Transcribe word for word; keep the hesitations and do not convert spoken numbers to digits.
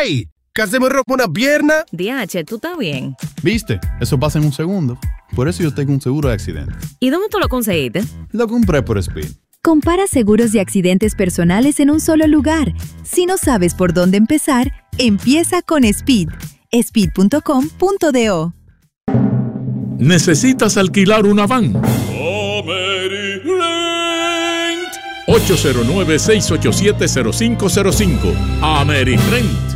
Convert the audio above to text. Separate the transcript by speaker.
Speaker 1: ¡Ey! ¿Casi me rompo una pierna?
Speaker 2: D H, ¿tú estás bien?
Speaker 3: ¿Viste? Eso pasa en un segundo. Por eso yo tengo un seguro de accidente.
Speaker 2: ¿Y dónde tú lo conseguiste?
Speaker 3: Lo compré por Speed.
Speaker 4: Compara seguros de accidentes personales en un solo lugar. Si no sabes por dónde empezar, empieza con Speed. speed punto com punto do.
Speaker 5: ¿Necesitas alquilar una van? ocho cero nueve, seis ocho siete, cero cinco cero cinco. AmeriRent.